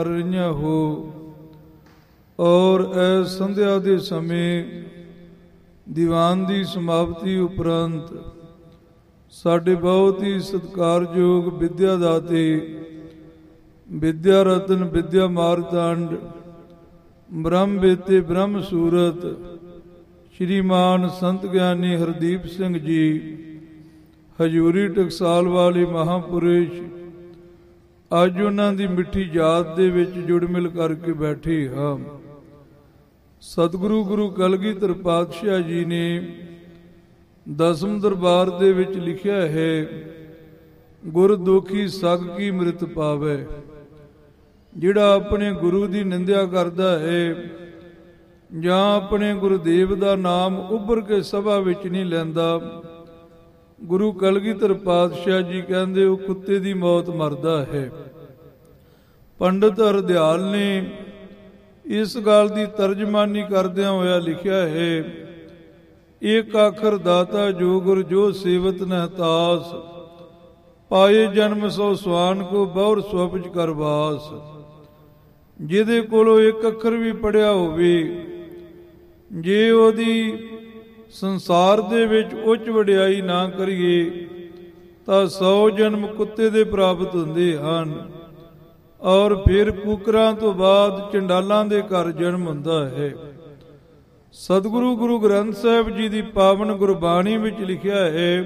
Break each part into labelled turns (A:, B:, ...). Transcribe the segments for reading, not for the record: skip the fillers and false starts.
A: ਕਰ ਰਹੀਆਂ ਹੋ। ਔਰ ਐ ਸੰਧਿਆ ਦੇ ਸਮੇਂ ਦੀਵਾਨ ਦੀ ਸਮਾਪਤੀ ਉਪਰੰਤ ਸਾਡੇ ਬਹੁਤ ਹੀ ਸਤਿਕਾਰਯੋਗ ਵਿਦਿਆ ਦਾਤੇ ਵਿਦਿਆ ਰਤਨ ਵਿਦਿਆ ਮਾਰਤੰਡ ਬ੍ਰਹਮ ਬੇਤੇ ਬ੍ਰਹਮ ਸੂਰਤ ਸ਼੍ਰੀਮਾਨ ਸੰਤ ਗਿਆਨੀ ਹਰਦੀਪ ਸਿੰਘ ਜੀ ਹਜ਼ੂਰੀ ਟਕਸਾਲ ਵਾਲੇ ਮਹਾਂਪੁਰਸ਼ ਅੱਜ ਉਹਨਾਂ ਦੀ ਮਿੱਠੀ ਯਾਦ ਦੇ ਵਿੱਚ ਜੁੜ ਮਿਲ ਕਰਕੇ ਬੈਠੇ ਹਾਂ। ਸਤਿਗੁਰੂ ਗੁਰੂ ਕਲਗੀਧਰ ਪਾਤਸ਼ਾਹ ਜੀ ਨੇ ਦਸਮ ਦਰਬਾਰ ਦੇ ਵਿੱਚ ਲਿਖਿਆ ਹੈ, ਗੁਰ ਦੁਖੀ ਸਗ ਕੀ ਮ੍ਰਿਤ ਪਾਵੇ। ਜਿਹੜਾ ਆਪਣੇ ਗੁਰੂ ਦੀ ਨਿੰਦਿਆ ਕਰਦਾ ਹੈ ਜਾਂ ਆਪਣੇ ਗੁਰਦੇਵ ਦਾ ਨਾਮ ਉੱਭਰ ਕੇ ਸਭਾ ਵਿੱਚ ਨਹੀਂ ਲੈਂਦਾ, ਗੁਰੂ ਕਲਗੀਧਰ ਪਾਤਸ਼ਾਹ ਜੀ ਕਹਿੰਦੇ ਉਹ ਕੁੱਤੇ ਦੀ ਮੌਤ ਮਰਦਾ ਹੈ। ਪੰਡਤ ਹਰਦਿਆਲ ਨੇ ਇਸ ਗੱਲ ਦੀ ਤਰਜਮਾਨੀ ਕਰਦਿਆਂ ਹੋਇਆ ਲਿਖਿਆ ਹੈ, ਏਕ ਆਖਰ ਦਾਤਾ ਜੋ ਗੁਰ ਜੋ ਸੇਵਤ ਨਹਤਾਸ, ਪਾਏ ਜਨਮ ਸੋ ਸਵਾਨ ਕੋ ਬਹੁਰ ਸਵਪਜ ਕਰਵਾਸ। ਜਿਹਦੇ ਕੋਲੋਂ ਇੱਕ ਅੱਖਰ ਵੀ ਪੜਿਆ ਹੋਵੇ, ਜੇ ਉਹਦੀ ਸੰਸਾਰ ਦੇ ਵਿੱਚ ਉੱਚ ਵਡਿਆਈ ਨਾ ਕਰੀਏ ਤਾਂ 100 ਜਨਮ ਕੁੱਤੇ ਦੇ ਪ੍ਰਾਪਤ ਹੁੰਦੇ ਹਨ। ਔਰ ਫਿਰ ਕੂਕਰਾਂ ਤੋਂ ਬਾਅਦ ਚੰਡਾਲਾਂ ਦੇ ਘਰ ਜਨਮ ਹੁੰਦਾ ਹੈ। ਸਤਿਗੁਰੂ ਗੁਰੂ ਗ੍ਰੰਥ ਸਾਹਿਬ ਜੀ ਦੀ ਪਾਵਨ ਗੁਰਬਾਣੀ ਵਿੱਚ ਲਿਖਿਆ ਹੈ,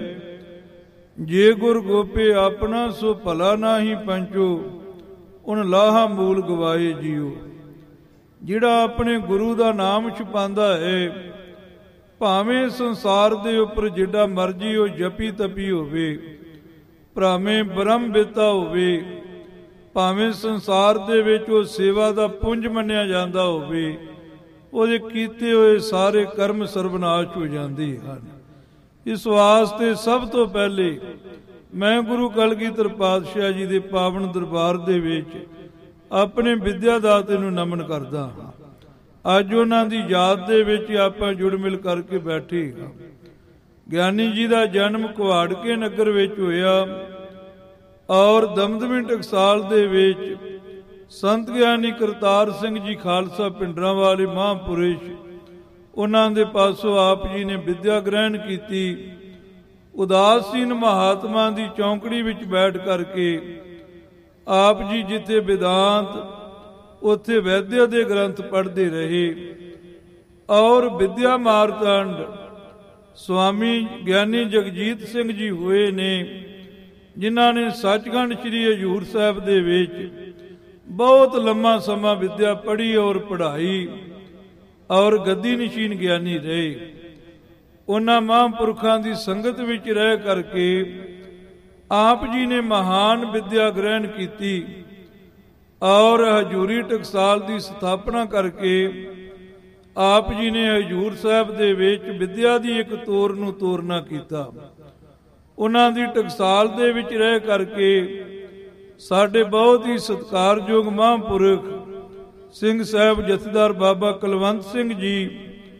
A: ਜੇ ਗੁਰ ਗੋਪੇ ਆਪਣਾ ਸੋ ਭਲਾ ਨਾਹੀ ਪੰਚੋ, ਉਨ ਲਾਹਾ ਮੂਲ ਗਵਾਏ ਜੀਓ। ਜਿਹੜਾ ਆਪਣੇ ਗੁਰੂ ਦਾ ਨਾਮ ਛਪਾਉਂਦਾ ਹੈ, ਭਾਵੇਂ ਸੰਸਾਰ ਦੇ ਉੱਪਰ ਜਿੱਡਾ ਮਰਜੀ ਉਹ ਜਪੀ ਤਪੀ ਹੋਵੇ, ਭਾਵੇਂ ਬ੍ਰਹਮ ਬੇਤਾ ਹੋਵੇ, ਭਾਵੇਂ ਸੰਸਾਰ ਦੇ ਵਿੱਚ ਉਹ ਸੇਵਾ ਦਾ ਪੁੰਜ ਮੰਨਿਆ ਜਾਂਦਾ ਹੋਵੇ, ਉਹਦੇ ਕੀਤੇ ਹੋਏ ਸਾਰੇ ਕਰਮ ਸਰਬਨਾਸ਼ ਹੋ ਜਾਂਦੇ ਹਨ। ਇਸ ਵਾਸਤੇ ਸਭ ਤੋਂ ਪਹਿਲੇ ਮੈਂ ਗੁਰੂ ਕਲਗੀਧਰ ਪਾਤਸ਼ਾਹ ਜੀ ਦੇ ਪਾਵਨ ਦਰਬਾਰ ਦੇ ਵਿੱਚ ਆਪਣੇ ਵਿਦਿਆ ਦਾਤੇ ਨੂੰ ਨਮਨ ਕਰਦਾ ਹਾਂ। ਅੱਜ ਉਹਨਾਂ ਦੀ ਯਾਦ ਦੇ ਵਿੱਚ ਆਪਾਂ ਜੁੜ ਮਿਲ ਕਰਕੇ ਬੈਠੇ ਹਾਂ। ਗਿਆਨੀ ਜੀ ਦਾ ਜਨਮ ਕੁਹਾੜਕੇ ਨਗਰ ਵਿੱਚ ਹੋਇਆ ਔਰ ਦਮਦਮੀ ਟਕਸਾਲ ਦੇ ਵਿੱਚ ਸੰਤ ਗਿਆਨੀ ਕਰਤਾਰ ਸਿੰਘ ਜੀ ਖਾਲਸਾ ਪਿੰਡਰਾਂ ਵਾਲੇ ਮਹਾਂਪੁਰਸ਼, ਉਹਨਾਂ ਦੇ ਪਾਸੋਂ ਆਪ ਜੀ ਨੇ ਵਿਦਿਆ ਗ੍ਰਹਿਣ ਕੀਤੀ। ਉਦਾਸੀਨ ਮਹਾਤਮਾ ਦੀ ਚੌਂਕੜੀ ਵਿੱਚ ਬੈਠ ਕਰਕੇ ਆਪ ਜੀ ਜਿੱਥੇ ਵਿਦਾਂਤ ਉੱਥੇ ਵੈਦਿਆ ਦੇ ਗ੍ਰੰਥ ਪੜ੍ਹਦੇ ਰਹੇ। ਔਰ ਵਿਦਿਆ ਮਾਰਤੰਡ ਸਵਾਮੀ ਗਿਆਨੀ ਜਗਜੀਤ ਸਿੰਘ ਜੀ ਹੋਏ ਨੇ, ਜਿਨ੍ਹਾਂ ਨੇ ਸੱਚਖੰਡ ਸ੍ਰੀ ਹਜ਼ੂਰ ਸਾਹਿਬ ਦੇ ਵਿੱਚ ਬਹੁਤ ਲੰਮਾ ਸਮਾਂ ਵਿਦਿਆ ਪੜ੍ਹੀ ਔਰ ਪੜ੍ਹਾਈ ਔਰ ਗੱਦੀ ਨਸ਼ੀਨ ਗਿਆਨੀ ਰਹੇ। ਉਹਨਾਂ ਮਹਾਂਪੁਰਖਾਂ ਦੀ ਸੰਗਤ ਵਿੱਚ ਰਹਿ ਕਰਕੇ ਆਪ ਜੀ ਨੇ ਮਹਾਨ ਵਿਦਿਆ ਗ੍ਰਹਿਣ ਕੀਤੀ ਔਰ ਹਜ਼ੂਰੀ ਟਕਸਾਲ ਦੀ ਸਥਾਪਨਾ ਕਰਕੇ ਆਪ ਜੀ ਨੇ ਹਜ਼ੂਰ ਸਾਹਿਬ ਦੇ ਵਿੱਚ ਵਿਦਿਆ ਦੀ ਇੱਕ ਤੋਰ ਨੂੰ ਤੋਰਨਾ ਕੀਤਾ। ਉਹਨਾਂ ਦੀ ਟਕਸਾਲ ਦੇ ਵਿੱਚ ਰਹਿ ਕਰਕੇ ਸਾਡੇ ਬਹੁਤ ਹੀ ਸਤਿਕਾਰਯੋਗ ਮਹਾਂਪੁਰਖ ਸਿੰਘ ਸਾਹਿਬ ਜਥੇਦਾਰ ਬਾਬਾ ਕੁਲਵੰਤ ਸਿੰਘ ਜੀ